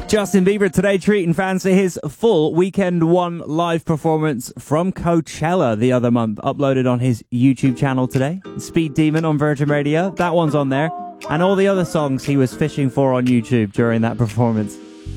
Justin Bieber today treating fans to his full Weekend One live performance from Coachella the other month, uploaded on his YouTube channel today. Speed Demon on Virgin Radio, that one's on there, and all the other songs he was fishing for on YouTube during that performance.